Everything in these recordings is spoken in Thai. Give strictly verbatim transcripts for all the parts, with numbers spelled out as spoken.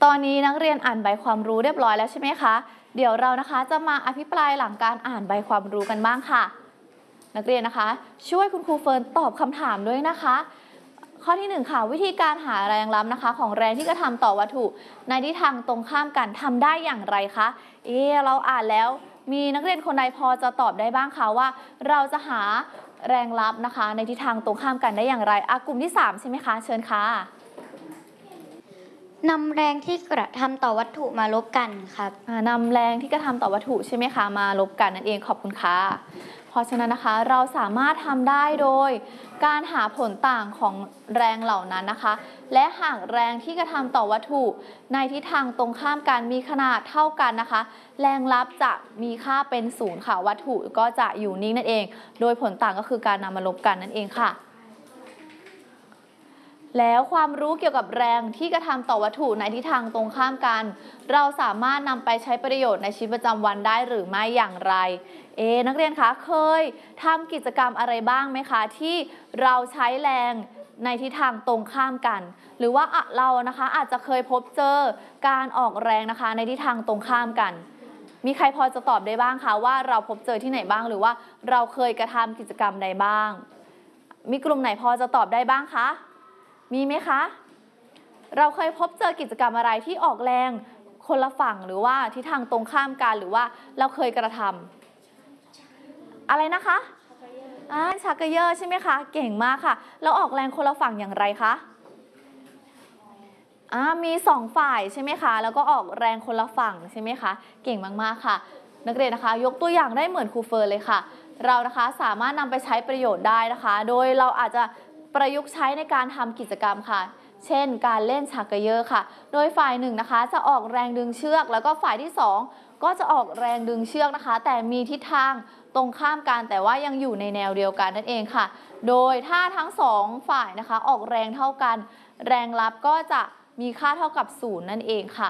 ตอนนี้นักเรียนอ่านใบความรู้เรียบร้อยแล้วใช่ไหมคะเดี๋ยวเรานะคะจะมาอภิปรายหลังการอ่านใบความรู้กันบ้างค่ะนักเรียนนะคะช่วยคุณครูเฟิร์นตอบคำถามด้วยนะคะข้อที่หนึ่งค่ะวิธีการหาแรงลับนะคะของแรงที่กระทำต่อวัตถุในทิศทางตรงข้ามกันทำได้อย่างไรคะเออเราอ่านแล้วมีนักเรียนคนใดพอจะตอบได้บ้างคะว่าเราจะหาแรงลับนะคะในทิศทางตรงข้ามกันได้อย่างไรอ่ะกลุ่มที่สามใช่ไหมคะเชิญค่ะนำแรงที่กระทำต่อวัตถุมาลบกันครับนำแรงที่กระทำต่อวัตถุใช่ไหมคะมาลบกันนั่นเองขอบคุณค่ะเพราะฉะนั้นนะคะเราสามารถทำได้โดยการหาผลต่างของแรงเหล่านั้นนะคะและหากแรงที่กระทำต่อวัตถุในทิศทางตรงข้ามกันมีขนาดเท่ากันนะคะแรงลับจะมีค่าเป็นศูนย์ค่ะวัตถุก็จะอยู่นิ่งนั่นเองโดยผลต่างก็คือการนำมาลบกันนั่นเองค่ะแล้วความรู้เกี่ยวกับแรงที่กระทำต่อวัตถุในทิศทางตรงข้ามกันเราสามารถนำไปใช้ประโยชน์ในชีวิตประจำวันได้หรือไม่อย่างไรเอ๊นักเรียนคะเคยทำกิจกรรมอะไรบ้างไหมคะที่เราใช้แรงในทิศทางตรงข้ามกันหรือว่าเรานะคะอาจจะเคยพบเจอการออกแรงนะคะในทิศทางตรงข้ามกันมีใครพอจะตอบได้บ้างคะว่าเราพบเจอที่ไหนบ้างหรือว่าเราเคยกระทำกิจกรรมใดบ้างมีกลุ่มไหนพอจะตอบได้บ้างคะมีไหมคะเราเคยพบเจอกิจกรรมอะไรที่ออกแรงคนละฝั่งหรือว่าทิศทางตรงข้ามกันหรือว่าเราเคยกระทำอะไรนะคะอ่าชักกระเยอะใช่ไหมคะเก่งมากค่ะเราออกแรงคนละฝั่งอย่างไรคะอ่ามีสองฝ่ายใช่ไหมคะแล้วก็ออกแรงคนละฝั่งใช่ไหมคะเก่งมากๆค่ะนักเรียนนะคะยกตัวอย่างได้เหมือนครูเฟิร์นเลยค่ะเรานะคะสามารถนำไปใช้ประโยชน์ได้นะคะโดยเราอาจจะประยุกต์ใช้ในการทำกิจกรรมค่ะเช่นการเล่นชักกระเยอะค่ะโดยฝ่ายหนึ่งนะคะจะออกแรงดึงเชือกแล้วก็ฝ่ายที่สองก็จะออกแรงดึงเชือกนะคะแต่มีทิศทางตรงข้ามกันแต่ว่ายังอยู่ในแนวเดียวกันนั่นเองค่ะโดยถ้าทั้งสองฝ่ายนะคะออกแรงเท่ากันแรงลับก็จะมีค่าเท่ากับศูนย์นั่นเองค่ะ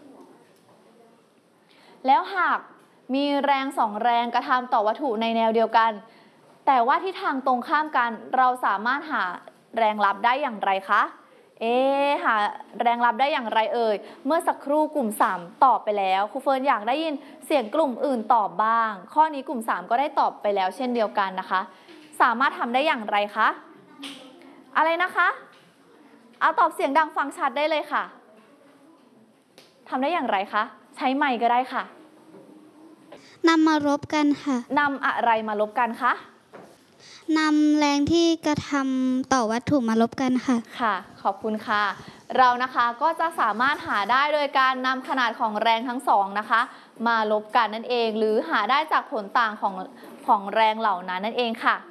แล้วหากมีแรงสองแรงกระทำต่อวัตถุในแนวเดียวกันแต่ว่าที่ทางตรงข้ามกันเราสามารถหาแรงลับได้อย่างไรคะเอ๊หาแรงลับได้อย่างไรเอ่ยเมื่อสักครู่กลุ่มสามตอบไปแล้วครูเฟิร์นอยากได้ยินเสียงกลุ่มอื่นตอบบ้างข้อนี้กลุ่มสามก็ได้ตอบไปแล้วเช่นเดียวกันนะคะสามารถทำได้อย่างไรคะอะไรนะคะเอาตอบเสียงดังฟังชัดได้เลยค่ะทำได้อย่างไรคะใช้ไมค์ก็ได้ค่ะนำมาลบกันค่ะนำอะไรมาลบกันคะนำแรงที่กระทำต่อวัตถุมาลบกันค่ะค่ะขอบคุณค่ะเรานะคะก็จะสามารถหาได้โดยการนำขนาดของแรงทั้งสองนะคะมาลบกันนั่นเองหรือหาได้จากผลต่างของของแรงเหล่านั้นนั่นเองค่ะ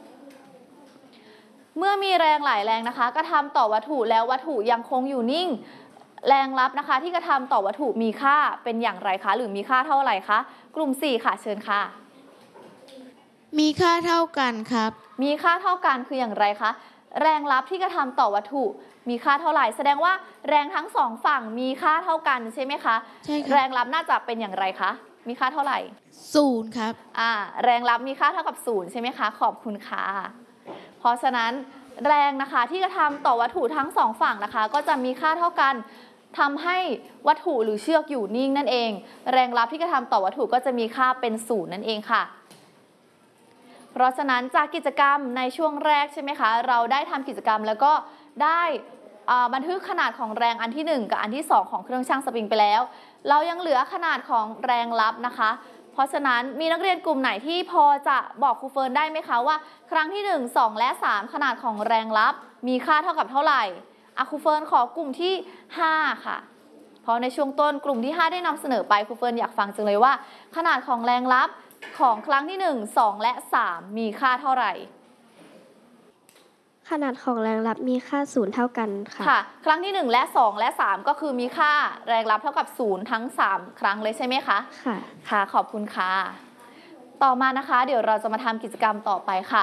เมื่อมีแรงหลายแรงนะคะกระทำต่อวัตถุแล้ววัตถุยังคงอยู่นิ่งแรงลับนะคะที่กระทำต่อวัตถุมีค่าเป็นอย่างไรคะหรือมีค่าเท่าไหร่คะกลุ่มสี่ค่ะเชิญค่ะมีค่าเท่ากันครับมีค่าเท่ากันคืออย่างไรคะแรงลับที่กระทำต่อวัตถุมีค่าเท่าไหร่แสดงว่าแรงทั้งสองฝั่งมีค่าเท่ากันใช่ไหมคะใช่ครับแรงลับน่าจะเป็นอย่างไรคะมีค่าเท่าไหร่ศูนย์ครับอ่าแรงลับมีค่าเท่ากับศูนย์ใช่ไหมคะขอบคุณค่ะเพราะฉะนั้นแรงนะคะที่กระทำต่อวัตถุทั้งสองฝั่งนะคะก็จะมีค่าเท่ากันทำให้วัตถุหรือเชือกอยู่นิ่งนั่นเองแรงลับที่กระทำต่อวัตถุก็จะมีค่าเป็นศูนย์นั่นเองค่ะเพราะฉะนั้นจากกิจกรรมในช่วงแรกใช่ไหมคะเราได้ทำกิจกรรมแล้วก็ได้บันทึกขนาดของแรงอันที่หนึ่งกับอันที่สองของเครื่องชั่งสปริงไปแล้วเรายังเหลือขนาดของแรงลับนะคะเพราะฉะนั้นมีนักเรียนกลุ่มไหนที่พอจะบอกครูเฟิร์นได้ไหมคะว่าครั้งที่หนึ่ง สองและสามขนาดของแรงลับมีค่าเท่ากับเท่าไหร่อะครูเฟิร์นขอกลุ่มที่ห้าค่ะเพราะในช่วงต้นกลุ่มที่ห้าได้นำเสนอไปครูเฟิร์นอยากฟังจังเลยว่าขนาดของแรงลับของครั้งที่หนึ่ง สอง และสามมีค่าเท่าไหร่ขนาดของแรงลับมีค่าศูนย์เท่ากันค่ะค่ะครั้งที่หนึ่งและสองและสามก็คือมีค่าแรงลับเท่ากับศูนย์ทั้งสามครั้งเลยใช่ไหมคะค่ะค่ะขอบคุณค่ะต่อมานะคะเดี๋ยวเราจะมาทำกิจกรรมต่อไปค่ะ